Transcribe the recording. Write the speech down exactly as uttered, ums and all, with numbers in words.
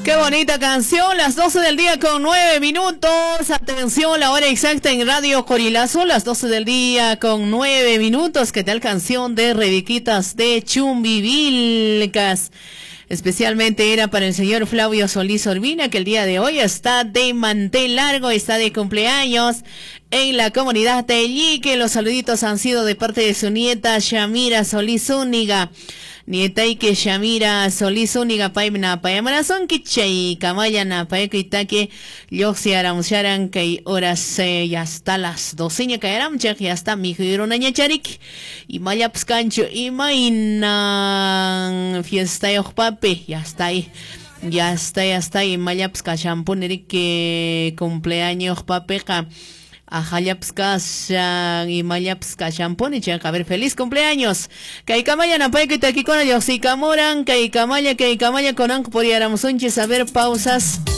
Qué bonita canción, las doce del día con nueve minutos. Atención, la hora exacta en Radio Corilazo, las doce del día con nueve minutos. ¿Qué tal canción de Rebequitas de Chumbivilcas? Especialmente era para el señor Flavio Solís Urbina, que el día de hoy está de mantel largo, está de cumpleaños en la comunidad de Iquique. Los saluditos han sido de parte de su nieta Shamira Solís Zúñiga. Nieta y que Shamira Solís Zúñiga paimna payamarazón kichay kamayana paikuitake yoxi aramsharan kay horas eh, ya hasta las doceña kairamchak ya está mi hirona ñacharik y mayapscancho y mainan fiesta pape ya está ahí. Ya está, ya está y mayapska champonerik que cumpleaños papeja. Ajayapska y mayapska champone chak. A ver, feliz cumpleaños. Kaikamaya napay que te aquí con ellos y camoran, kaikamaya, kaikamaya con anco por yaramusunches. A ver, pausas.